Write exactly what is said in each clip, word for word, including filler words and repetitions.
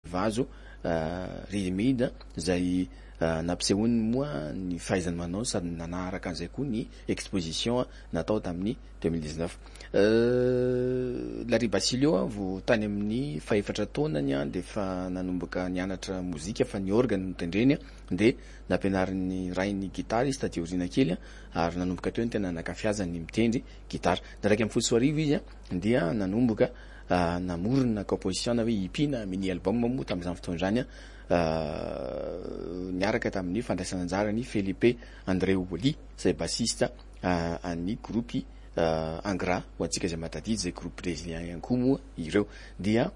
vazo rimida zay nampisehoany moa ny fahaizany manao sady nanaraka an'izay koa ny exposition natao tamin'ny deux mille dix-neuf. Larry Basilio vo tany amin'ny faefatra taonany a de fa nanomboka nianatra mozika fa ny organe no tendreny de nampianarin'ny ray ny guitariste aty aoriana kely ary nanomboka teo ny tena nakafiazany mitendry gitara. Da raiky amby folo sy arivo izy dia nanomboka namorona composition hoe hipina mini album moa tamin'izany fotoan'izany niaraka tamin'ny fandraisana anjarany Felipe Andreoli zay bassiste an'ny groupe Angra ho antsika zay matadidy zay groupe brésilien ihany koa moa ireo dia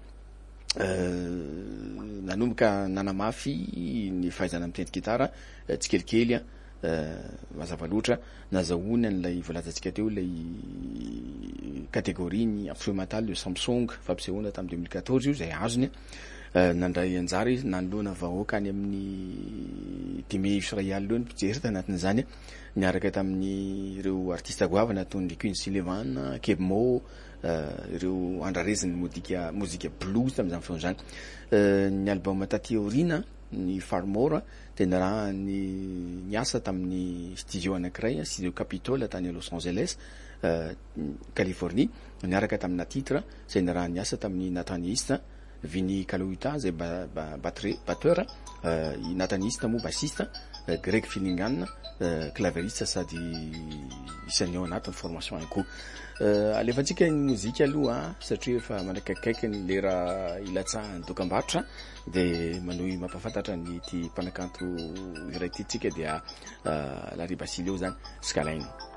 nanomboka nanamafy ny fahaizana mitendry gitara tsikelikely mazava loatra nazahoany an'ilay voalazantsika teo ilay kategoria ny instrumental de Samsung fampisehoana tamin'ny deux mille quatorze io zay azony nandray anjara izy nanoloana vahoaka any amin'ny dimy Israel io ny mpijery tanatin'izany niaraka tamin'ny ireo artiste goavana toy ny Queen Sullivan, Kebmo, ireo andrareziny mozika mozika blues tamin'izany fotoana izany. Ny album taty aoriana ny Farmore tena raha ny niasa tamin'ny studio anankiray studio Capitol tany Los Angeles Californie niaraka tamina titre zay raha niasa tamin'ny nataniste Vinny Colaiuta zay batteur i nataniste moa bassiste Greg Fillingham claveriste sady isan'ny ao anatin'ny formation ihany koa. Alefantsika ny mozika aloha satria efa manakaikaiky ny lera ilatsahan'ny dokam-barotra de manohy mampafantatra ny ty mpanakanto iray ty tsika dia Larry Basilio zany Scalaine.